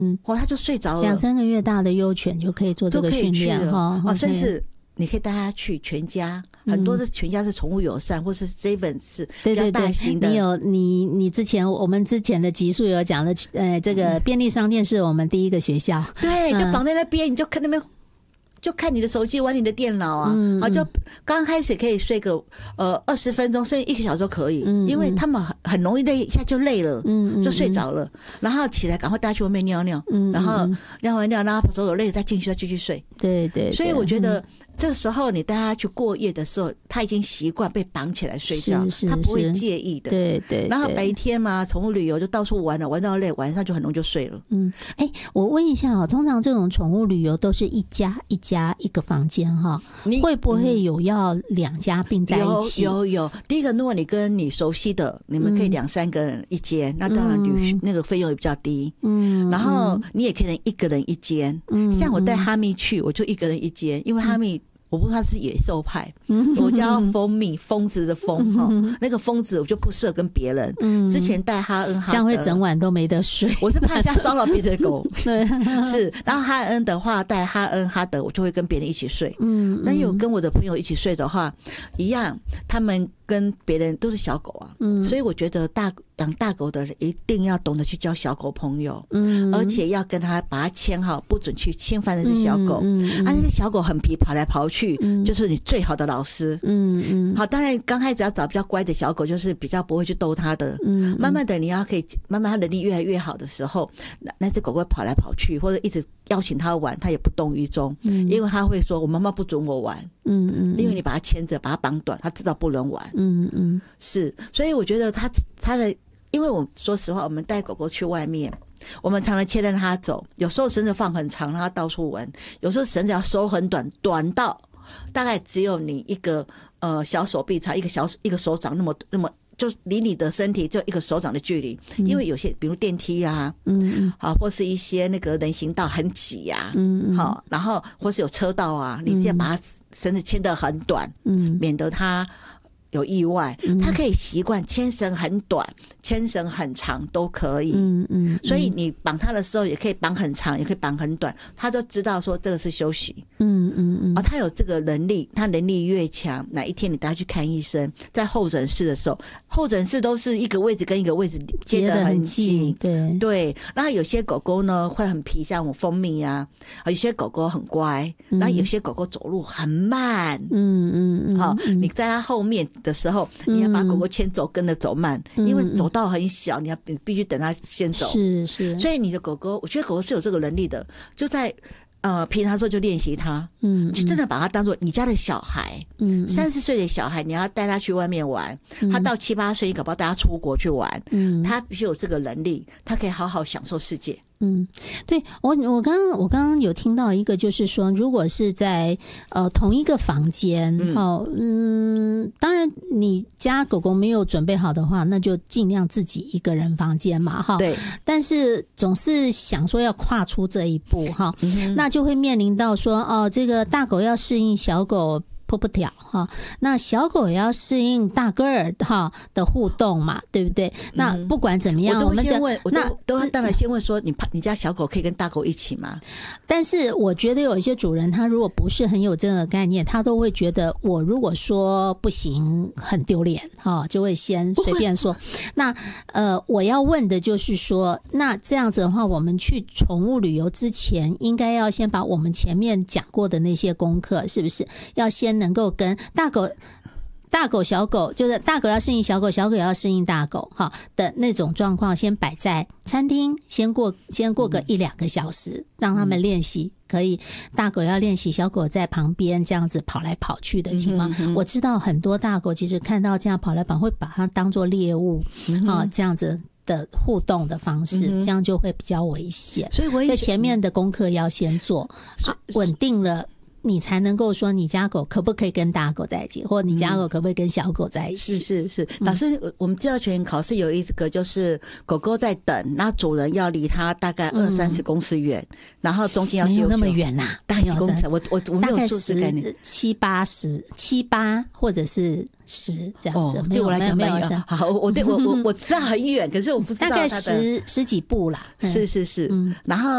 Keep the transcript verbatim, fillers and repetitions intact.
嗯，哦，他就睡着了。 两三个月大的幼犬就可以做这个训练哈， 哦，甚至你可以带他去全家，嗯、很多的全家是宠物友善，或是 Seven 是比较大型的。 对对对，你有你你之前我们之前的集数有讲的，呃，这个便利商店是我们第一个学校， 对，就绑在那边，嗯、你就看那边。就看你的手机，玩你的电脑啊，嗯、啊，就刚开始可以睡个呃二十分钟，甚至一个小时都可以，嗯、因为他们很很容易累，一下就累了，嗯、就睡着了，然后起来赶快带他去外面尿尿，嗯、然后尿完尿，然后手有累了再进去再继续睡， 对 对, 对， 所以我觉得。嗯这个时候你带他去过夜的时候，他已经习惯被绑起来睡觉，他不会介意的。 对 对, 对。 然后白天嘛，宠物旅游就到处玩了，玩到累，晚上就很容易就睡了。 嗯，哎，我问一下啊，通常这种宠物旅游都是一家一家一个房间哈，会不会有要两家并在一起？ 有有有。第一个，如果你跟你熟悉的，你们可以两三个人一间，嗯、那当然旅那个费用也比较低。嗯。然后你也可以一个人一间。嗯。像我带哈密去，我就一个人一间，因为哈密。我不知道他是野兽派，我叫蜂蜜，疯子的疯哈，那个疯子我就不适合跟别人。之前带哈恩哈德， 这样会整晚都没得睡。 我是怕人家骚扰别的狗，对，是。然后哈恩的话，带哈恩哈德，我就会跟别人一起睡。嗯，那有跟我的朋友一起睡的话，一样，他们跟别人都是小狗啊，嗯，所以我觉得大养大狗的人一定要懂得去交小狗朋友，嗯，而且要跟他把它牵好，不准去侵犯那只小狗。嗯，嗯啊，那些小狗很皮，跑来跑去。嗯、就是你最好的老师，嗯嗯，好，当然刚开始要找比较乖的小狗，就是比较不会去逗它的，嗯，慢慢的你要可以，慢慢它能力越来越好的时候，那那只狗狗会跑来跑去，或者一直邀请它玩，它也不动于衷，嗯，因为它会说我妈妈不准我玩，嗯嗯，因为你把它牵着，把它绑短，它知道不能玩，嗯嗯，是，所以我觉得它它的，因为我说实话，我们带狗狗去外面。我们常常牵着它走，有时候绳子放很长，让它到处玩；有时候绳子要收很短，短到大概只有你一个呃小手臂长，一个小一个手掌那么那么，就离你的身体就一个手掌的距离。嗯、因为有些比如电梯啊，嗯，好，或是一些那个人行道很挤呀、啊，嗯，好，然后或是有车道啊，你这样把它绳子牵得很短，嗯，免得它。有意外，他可以习惯牵绳很短，牵绳很长都可以。嗯嗯，所以你绑他的时候也可以绑很长，也可以绑很短，他就知道说这个是休息。嗯嗯嗯，啊，他有这个能力，他能力越强，哪一天你带他去看医生，在候诊室的时候，候诊室都是一个位置跟一个位置接得很近。对对，然后有些狗狗呢会很皮，像我蜂蜜啊，有些狗狗很乖，然后有些狗狗走路很慢。嗯嗯嗯，好，你在它后面。的时候，你要把狗狗牵走，跟着走慢，嗯、因为走道很小，你要你必须等它先走。是是，所以你的狗狗，我觉得狗狗是有这个能力的，就在呃平常的时候就练习它，嗯，就真的把它当做你家的小孩，嗯，三四岁的小孩，你要带他去外面玩，嗯、他到七八岁，你搞不好带他出国去玩，嗯，他必须有这个能力，他可以好好享受世界。 嗯，对，我我刚刚我刚刚有听到一个，就是说，如果是在呃同一个房间，嗯、哦，嗯，当然你家狗狗没有准备好的话，那就尽量自己一个人房间嘛，哈。对。但是总是想说要跨出这一步，哈，嗯、那就会面临到说，哦，这个大狗要适应小狗。扑不跳哈，那小狗也要适应大个儿哈的互动嘛，对不对？那不管怎么样， 我都先问，我都都当然先问说，你你家小狗可以跟大狗一起吗？ 但是我觉得有一些主人，他如果不是很有这个概念，他都会觉得我如果说不行，很丢脸哈，就会先随便说。那呃，我要问的就是说，那这样子的话，我们去宠物旅游之前，应该要先把我们前面讲过的那些功课，是不是要先能够跟大狗、大狗、小狗，就是大狗要适应小狗，小狗要适应大狗哈的那种状况，先摆在餐厅，先过先过个一两个小时，让他们练习。可以，大狗要练习，小狗在旁边这样子跑来跑去的情况。嗯嗯、我知道很多大狗其实看到这样跑来跑，会把它当作猎物，嗯、啊，这样子的互动的方式，嗯、这样就会比较危险。所以我所以前面的功课要先做，啊、稳定了。你才能够说你家狗可不可以跟大狗在一起，或你家狗可不可以跟小狗在一起？ 是是是，老师，嗯、我们教犬考试有一个就是狗狗在等，那主人要离它大概二三十公尺远，嗯、然后中间要丢球， 没有那么远呐，啊， 大概几公尺？我我我没有数字概念， 七八十七八或者是十这样子。 哦，对我来讲没有远。好，我对我我我知道很远，可是我不知道大概十十几步啦。 是是是，嗯、然后。